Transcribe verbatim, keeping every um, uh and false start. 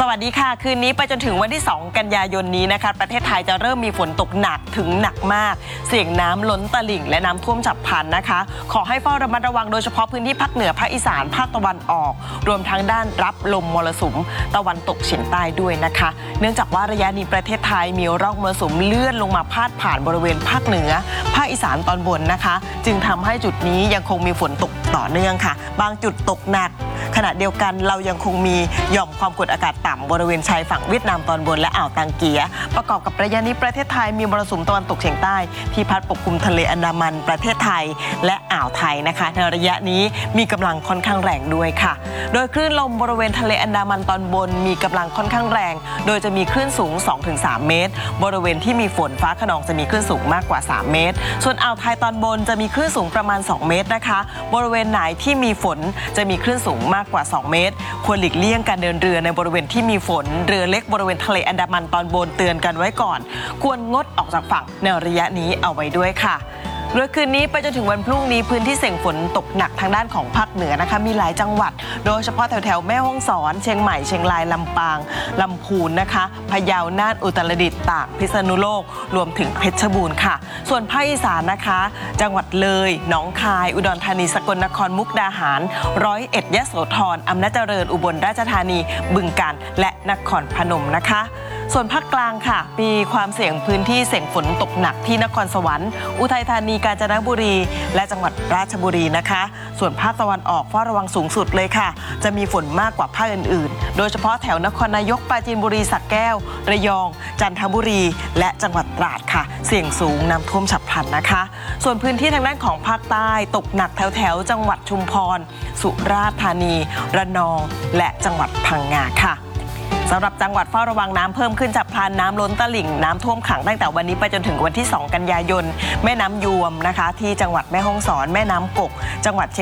สวัสดีค่ะคืนนี้ไปจนถึงวันที่สองกันยายนนี้นะคะประเทศไทยจะเริ่มมีฝนตกหนักถึงหนักมากเสี่ยงน้ำล้นตลิ่งและน้ำท่วมฉับพลันนะคะขอให้เฝ้าระมัดระวังโดยเฉพาะพื้นที่ภาคเหนือภาคอีสานภาคตะวันออกรวมทั้งด้านรับลมมรสุมตะวันตกเฉียงใต้ด้วยนะคะเนื่องจากว่าระยะนี้ประเทศไทยมีร่องมรสุมเลื่อนลงมาพาดผ่านบริเวณภาคเหนือภาคอีสานตอนบนนะคะจึงทำให้จุดนี้ยังคงมีฝนตกต่อเนื่องค่ะบางจุดตกหนักขณะเดียวกันเรายังคงมีหย่อมความกดอากาศต่ำบริเวณชายฝั่งเวียดนามตอนบนและอ่าวตังเกียประกอบกับระยะนี้ประเทศไทยมีมรสุมตะวันตกเฉียงใต้ที่พัดปกคลุมทะเลอันดามันประเทศไทยและอ่าวไทยนะคะในระยะนี้มีกำลังค่อนข้างแรงด้วยค่ะโดยคลื่นลมบริเวณทะเลอันดามันตอนบนมีกำลังค่อนข้างแรงโดยจะมีคลื่นสูง สองถึงสาม เมตรบริเวณที่มีฝนฟ้าคะนองจะมีคลื่นสูงมากกว่าสามเมตรส่วนอ่าวไทยตอนบนจะมีคลื่นสูงประมาณสองเมตรนะคะบริเวณไหนที่มีฝนจะมีคลื่นสูงมากกว่าสองเมตรควรหลีกเลี่ยงการเดินเรือในบริเวณที่มีฝนเรือเล็กบริเวณทะเลอันดามันตอนบนเตือนกันไว้ก่อนควรงดออกจากฝั่งในระยะนี้เอาไว้ด้วยค่ะโดยคืนนี้ไปจนถึงวันพรุ่งนี้พื้นที่เสี่ยงฝนตกหนักทางด้านของภาคเหนือนะคะมีหลายจังหวัดโดยเฉพาะแถวแถวแม่ฮ่องสอนเชียงใหม่เชียงรายลำปางลำพูนนะคะพะเยาน่านอุตรดิตถ์ตากพิษณุโลกรวมถึงเพชรบูรณ์ค่ะส่วนภาคอีสานนะคะจังหวัดเลยหนองคายอุดรธานีสกลนครมุกดาหารร้อยเอ็ดยโสธรอำนาจเจริญอุบลราชธานีบึงกาฬและนครพนมนะคะส่วนภาคกลางค่ะมีความเสี่ยงพื้นที่เสี่ยงฝนตกหนักที่นครสวรรค์อุทัยธานีกาญจนบุรีและจังหวัดราชบุรีนะคะส่วนภาคตะวันออกเฝ้าระวังสูงสุดเลยค่ะจะมีฝนมากกว่าภาคอื่นๆโดยเฉพาะแถวนครนายกปราจีนบุรีสระแก้วระยองจันทบุรีและจังหวัดตราดค่ะเสี่ยงสูงน้ำท่วมฉับพลันนะคะส่วนพื้นที่ทางด้านของภาคใต้ตกหนักแถวๆจังหวัดชุมพรสุราษฎร์ธานีระนองและจังหวัดพังงาค่ะสำหรับจังหวัดเฝ้าระวังน้ำเพิ่มขึ้นฉับพลันน้ำล้นตลิ่งน้ำท่วมขังตั้งแต่วันนี้ไปจนถึงวันที่สองกันยายนแม่น้ำยวมนะคะที่จังหวัดแม่ฮ่องสอนแม่น้ำกกจังหวัด